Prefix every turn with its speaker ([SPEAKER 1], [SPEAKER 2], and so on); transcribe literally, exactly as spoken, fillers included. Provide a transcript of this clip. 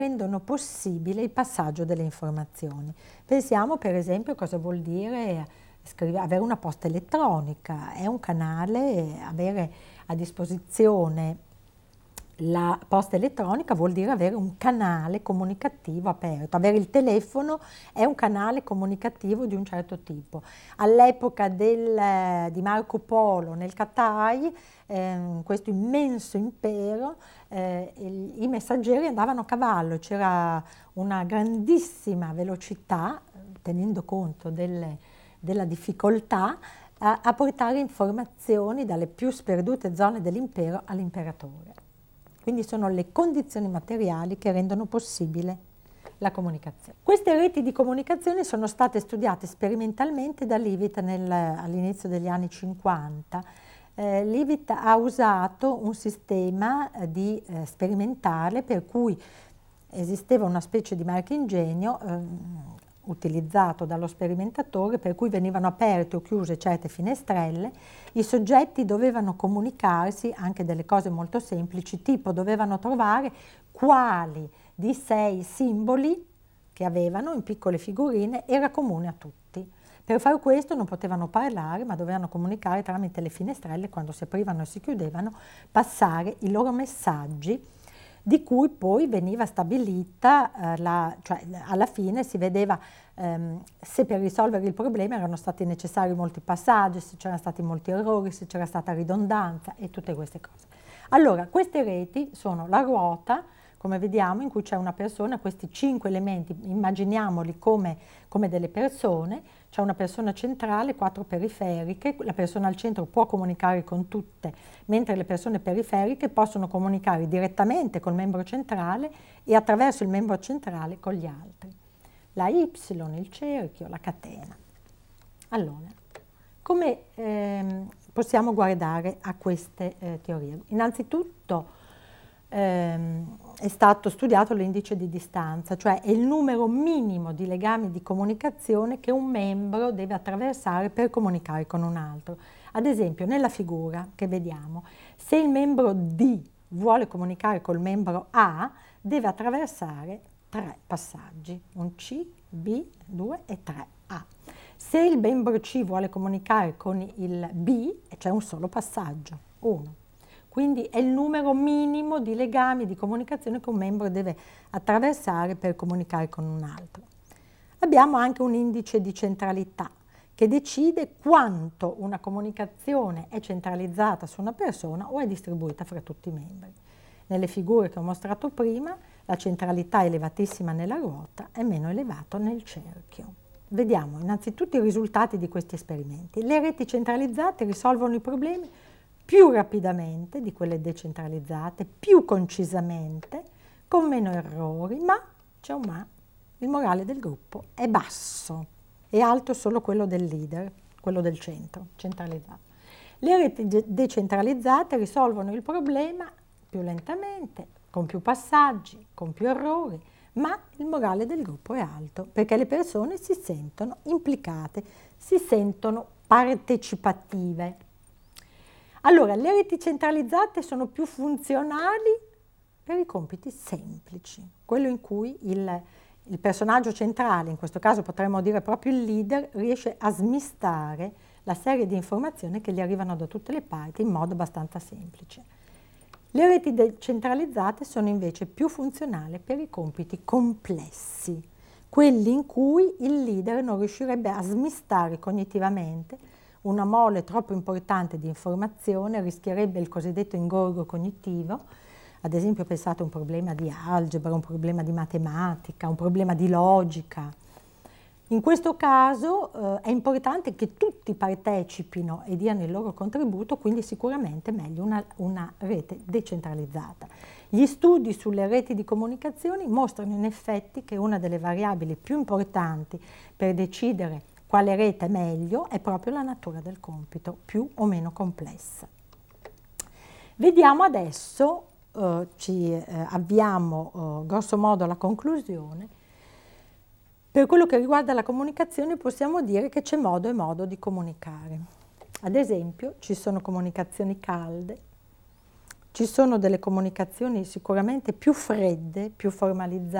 [SPEAKER 1] rendono possibile il passaggio delle informazioni. Pensiamo per esempio cosa vuol dire scrivere, avere una posta elettronica. È un canale, avere a disposizione la posta elettronica vuol dire avere un canale comunicativo aperto. Avere il telefono è un canale comunicativo di un certo tipo. All'epoca del, di Marco Polo nel Catai, eh, questo immenso impero, eh, il, i messaggeri andavano a cavallo, c'era una grandissima velocità, tenendo conto delle, della difficoltà, a, a portare informazioni dalle più sperdute zone dell'impero all'imperatore. Quindi sono le condizioni materiali che rendono possibile la comunicazione. Queste reti di comunicazione sono state studiate sperimentalmente da Leavitt all'inizio degli anni cinquanta. Eh, Leavitt ha usato un sistema di eh, sperimentale per cui esisteva una specie di marchingegno eh, utilizzato dallo sperimentatore, per cui venivano aperte o chiuse certe finestrelle, i soggetti dovevano comunicarsi anche delle cose molto semplici, tipo dovevano trovare quali di sei simboli che avevano in piccole figurine era comune a tutti. Per far questo non potevano parlare, ma dovevano comunicare tramite le finestrelle, quando si aprivano e si chiudevano, passare i loro messaggi, di cui poi veniva stabilita, eh, la, cioè alla fine si vedeva ehm, se per risolvere il problema erano stati necessari molti passaggi, se c'erano stati molti errori, se c'era stata ridondanza e tutte queste cose. Allora, queste reti sono la ruota, come vediamo, in cui c'è una persona, questi cinque elementi, immaginiamoli come, come delle persone, c'è una persona centrale, quattro periferiche, la persona al centro può comunicare con tutte, mentre le persone periferiche possono comunicare direttamente col membro centrale e attraverso il membro centrale con gli altri. La Y, il cerchio, la catena. Allora, come ehm, possiamo guardare a queste eh, teorie? Innanzitutto, Ehm, è stato studiato l'indice di distanza, cioè è il numero minimo di legami di comunicazione che un membro deve attraversare per comunicare con un altro. Ad esempio, nella figura che vediamo, se il membro D vuole comunicare col membro A, deve attraversare tre passaggi, un C, B, due e tre, A. Se il membro C vuole comunicare con il B, c'è un solo passaggio, uno. Quindi è il numero minimo di legami di comunicazione che un membro deve attraversare per comunicare con un altro. Abbiamo anche un indice di centralità che decide quanto una comunicazione è centralizzata su una persona o è distribuita fra tutti i membri. Nelle figure che ho mostrato prima, la centralità è elevatissima nella ruota e meno elevato nel cerchio. Vediamo innanzitutto i risultati di questi esperimenti. Le reti centralizzate risolvono i problemi più rapidamente di quelle decentralizzate, più concisamente, con meno errori, ma c'è un ma, il morale del gruppo è basso, è alto solo quello del leader, quello del centro, centralizzato. Le reti de- decentralizzate risolvono il problema più lentamente, con più passaggi, con più errori, ma il morale del gruppo è alto, perché le persone si sentono implicate, si sentono partecipative. Allora, le reti centralizzate sono più funzionali per i compiti semplici, quello in cui il, il personaggio centrale, in questo caso potremmo dire proprio il leader, riesce a smistare la serie di informazioni che gli arrivano da tutte le parti in modo abbastanza semplice. Le reti decentralizzate sono invece più funzionali per i compiti complessi, quelli in cui il leader non riuscirebbe a smistare cognitivamente una mole troppo importante di informazione, rischierebbe il cosiddetto ingorgo cognitivo. Ad esempio pensate a un problema di algebra, un problema di matematica, un problema di logica. In questo caso eh, è importante che tutti partecipino e diano il loro contributo, quindi sicuramente meglio una, una rete decentralizzata. Gli studi sulle reti di comunicazione mostrano in effetti che una delle variabili più importanti per decidere quale rete è meglio è proprio la natura del compito, più o meno complessa. Vediamo adesso, eh, ci eh, avviamo eh, grosso modo alla conclusione. Per quello che riguarda la comunicazione possiamo dire che c'è modo e modo di comunicare. Ad esempio ci sono comunicazioni calde, Ci sono delle comunicazioni sicuramente più fredde, più formalizzate,